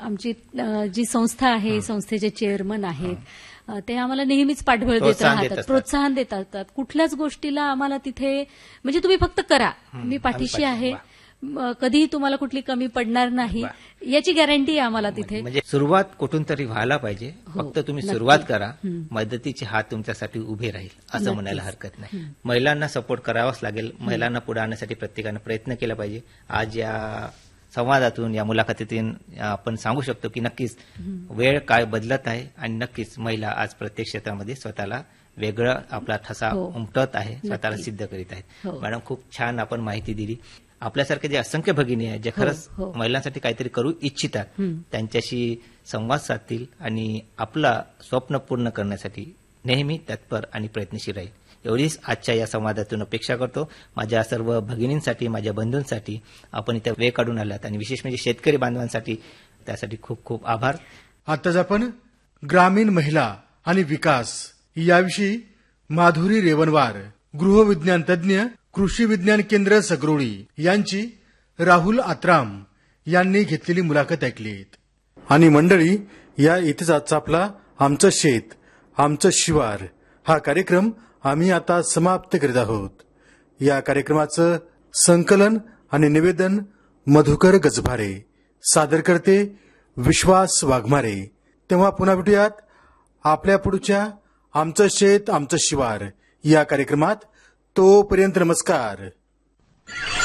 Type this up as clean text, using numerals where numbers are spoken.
आमची जी संस्था आहे, संस्थेचे चेअरमन आहेत, ते आम्हाला नेहमीच पाठबळ देत राहतात, प्रोत्साहन देत असतात. कुठल्याच गोष्टीला आम्हाला तिथे म्हणजे तुम्ही फक्त करा, मी पाठीशी आहे, कधीही तुम्हाला कुठली कमी पडणार नाही, याची गॅरंटी आहे आम्हाला तिथे. म्हणजे सुरुवात कुठून तरी व्हायला पाहिजे, फक्त तुम्ही सुरुवात करा, मदतीचे हात तुमच्यासाठी उभे राहील असं म्हणायला हरकत नाही. महिलांना सपोर्ट करावाच लागेल, महिलांना पुढे आणण्यासाठी प्रत्येकानं प्रयत्न केला पाहिजे. आज या संवादातून, या मुलाखतीतून आपण सांगू शकतो की नक्कीच वेळ काय बदलत आहे आणि नक्कीच महिला आज प्रत्येक क्षेत्रामध्ये स्वतःला वेगळं आपला ठसा उमटत आहे, स्वतःला सिद्ध करीत आहेत. मॅडम, खूप छान आपण माहिती दिली. आपल्यासारखे जे असंख्य भगिनी आहेत, जे खरंच महिलांसाठी काहीतरी करू इच्छितात, त्यांच्याशी संवाद साधतील आणि आपला स्वप्न पूर्ण करण्यासाठी नेहमी तत्पर आणि प्रयत्नशील राहील, एवढीच आजच्या या संवादातून अपेक्षा करतो. माझ्या सर्व भगिनींसाठी, माझ्या बंधूंसाठी आपण इथे वेळ काढून आलात आणि विशेष म्हणजे शेतकरी बांधवांसाठी, त्यासाठी खूप खूप आभार. आताच आपण ग्रामीण महिला आणि विकास याविषयी माधुरी रेवनवार, गृहविज्ञान तज्ज्ञ, कृषी विज्ञान केंद्र सगरोळी यांची राहुल आत्राम यांनी घेतलेली मुलाखत ऐकली. आणि मंडळी, या इथेच आजचा आपला आमचं शेत आमचं शिवार हा कार्यक्रम आम्ही आता समाप्त करीत आहोत. या कार्यक्रमाचं संकलन आणि निवेदन मधुकर गजभारे, सादर करते विश्वास वाघमारे. तेव्हा पुन्हा भेटूयात आपल्या पुढच्या आमचं शेत आमचं शिवार या कार्यक्रमात. तोपर्यंत नमस्कार.